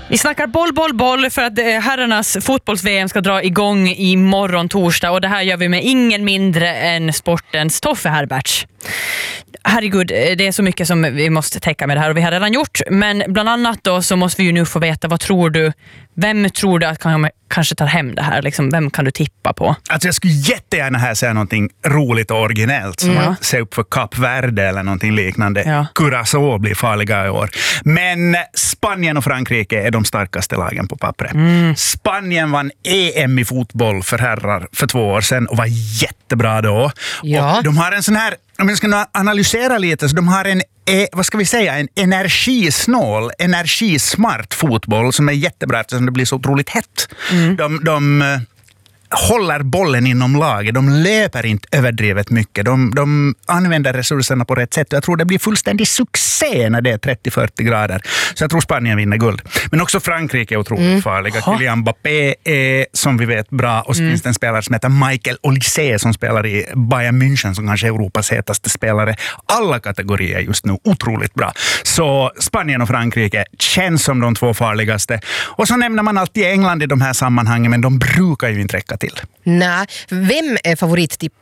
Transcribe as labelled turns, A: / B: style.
A: Vi snackar boll för att herrarnas fotbolls-VM ska dra igång imorgon torsdag, och det här gör vi med ingen mindre än sportens Toffe Herberts. Herregud, det är så mycket som vi måste täcka med det här, och vi har redan gjort, men bland annat då så måste vi ju nu få veta, vem tror du att kanske tar hem det här? Liksom, vem kan du tippa på?
B: Alltså jag skulle jättegärna här säga någonting roligt och originellt, som att se upp för Kap Verde eller någonting liknande.
A: Ja.
B: Curaçao blir farliga i år. Men Spanien och Frankrike är de starkaste lagen på pappret. Spanien vann EM i fotboll för herrar för 2 år sedan och var jättebra då.
C: Ja.
B: Och de har en sån här, om jag ska analysera lite, så de har en en energisnål, energismart fotboll som är jättebra eftersom det blir så otroligt hett. De håller bollen inom laget. De löper inte överdrivet mycket. De använder resurserna på rätt sätt. Jag tror det blir fullständig succé när det är 30-40 grader. Så jag tror Spanien vinner guld. Men också Frankrike är otroligt farliga. Kylian Mbappé är, som vi vet, bra. Och så finns det en spelare som heter Michael Olise som spelar i Bayern München, som kanske är Europas hetaste spelare. Alla kategorier just nu otroligt bra. Så Spanien och Frankrike känns som de 2 farligaste. Och så nämner man alltid England i de här sammanhangen, men de brukar ju inte räcka till.
C: Nej, vem är favorittippare